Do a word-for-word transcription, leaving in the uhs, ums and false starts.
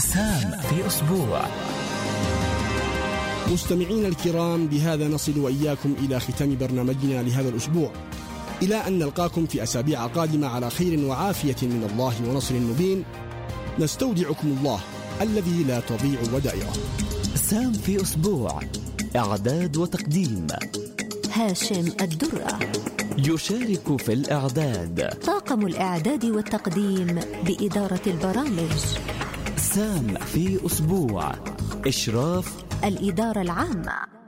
سام في أسبوع. مستمعين الكرام، بهذا نصل وإياكم إلى ختام برنامجنا لهذا الأسبوع، إلى أن نلقاكم في أسابيع قادمة على خير وعافية من الله ونصر مبين. نستودعكم الله الذي لا تضيع ودائعه. سام في أسبوع، إعداد وتقديم هاشم الدرة. يشارك في الإعداد طاقم الإعداد والتقديم بإدارة البرامج. سام في أسبوع، إشراف الإدارة العامة.